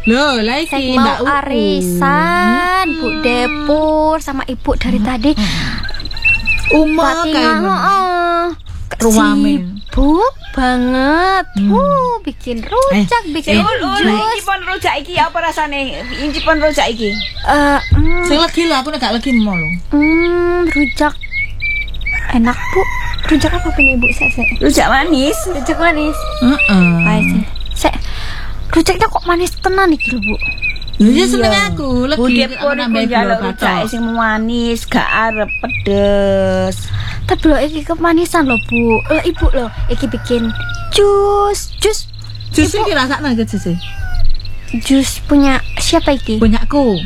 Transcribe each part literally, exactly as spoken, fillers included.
Loh, lah iki mau arisan, hmm. Bu Depur sama Ibu dari hmm. tadi. Uma kayak ruamin. Sibuk banget. Hmm. Uh, bikin rujak, eh, bikin eh, jus. Iki pon rujak iki apa rasane? Iki pon rujak iki. Eh, uh, mm, sing legi lho, aku nek gak legi mau lho. Hmm, rujak enak, Bu. Rujak apa punya Ibu? Sek, sek. Rujak manis. Rujak manis. Heeh. Uh -uh. Sek. Sek. Rujaknya kok manis tenan iki lho, Bu. Iya seneng aku, lagi Bu Depur iku njaluk rujak sing manis, gak arep pedes. Tapi lho iki kemanisan lho, Bu. Lho Ibu lho, iki bikin jus, jus. Jus iki rasane ke jus? Jus punya siapa iki? Punyaku.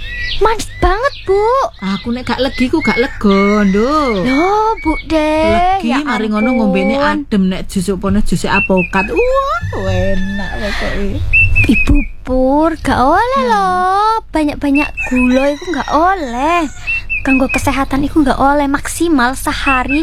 Manis banget, Bu. Aku nek gak legi ku gak lega, Nduk. Loh, Bu Deh. Legi ya mari ngono ngombene adem nek jus opone jus apokat. Wah, enak pokoke. Ibu Pur, gak oleh hmm. loh. Banyak-banyak gula itu gak oleh. Kanggo kesehatan itu gak oleh. Maksimal sehari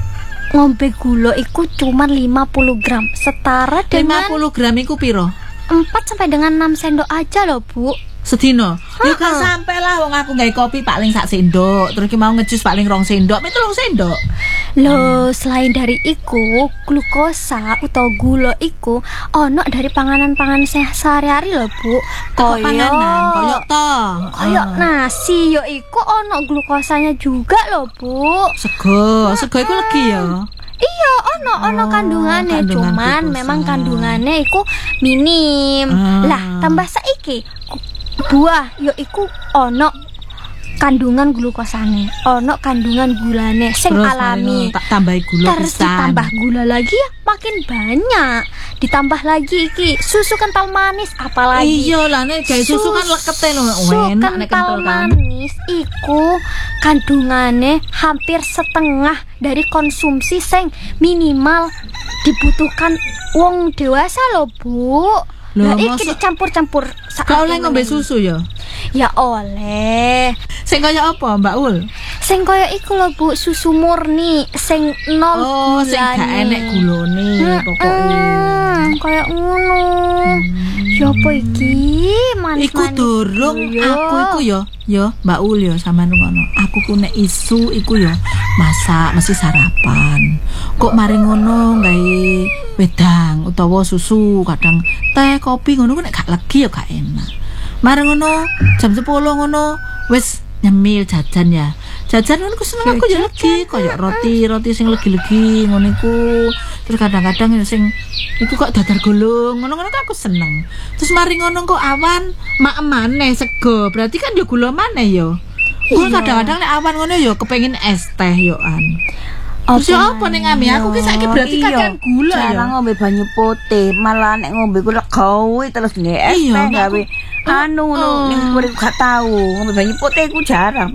ngombe gula itu cuma lima puluh gram. Setara dengan lima puluh gram itu piro? empat sampai dengan enam sendok aja loh, Bu. Sedino. Ya kan sampai lah wong aku gawe kopi paling sak sendok, terus ki mau ngejus paling rong sendok, mek telung sendok. Loh, hmm. selain dari iku, glukosa atau gula iku ono dari panganan-panganan sehari-hari loh, Bu. Koyo panganan, koyo toh. Koyo uh. nasi yo iku ono glukosanya juga loh, Bu. Sego, sego iku legi ya. Iya, ono ono oh, kandungannya, kandungan cuman glukosa. Memang kandungannya iku minim. Uh. Lah, tambah saiki buah yo iku ono kandungan glukosane, ono kandungan gulane sing terus, alami. Tak tambahi gula terus pisan. Ditambah gula lagi ya makin banyak. Ditambah lagi iki susu kental manis apalagi. Iya lah nek gawe susu kan lekete lho, enak nek kental manis iku kandungane hampir setengah dari konsumsi sing minimal dibutuhkan wong dewasa lho, Bu. Lah iki dicampur-campur. Kau oleh ngombe susu ya? Ya oleh. Sing kaya apa, Mbak Ul? Sing kaya iku lho, Bu, susu murni sing nol oh, gulane. Oh, sing gak enek gulane hmm, pokoke. Hmm, kaya ngono. Hmm. Ya apa iki? Manis-manis. Iku durung aku iku ya, ya Mbak Ul ya sampean ngono. Aku ku nek isu iku ya masak mesti sarapan. Kok mari ngono gawe wedang utawa susu, kadang teh, kopi ngono ku nek gak legi ya gak enak. Mari ngono jam sepuluh ngono wis nyemil jajan ya. Jajan ngono ku seneng aku ya legi koyo roti-roti sing legi-legi ngono iku. Terus kadang-kadang sing iku kok dadar golong ngono-ngono aku seneng. Terus mari ngono kok awan mak maneh sego. Berarti kan yo gula maneh yo. Gua kadang-kadang nek awan ngono yo kepengin es teh yo an. Terus ya apa ning ngami aku ki saiki berarti kakean gula ya. Jarang ngombe banyu putih, malah nek ngombe ku gawe terus nggae es teh gawe anu ngono ning urip gak tau ngombe banyu putih ku jarang.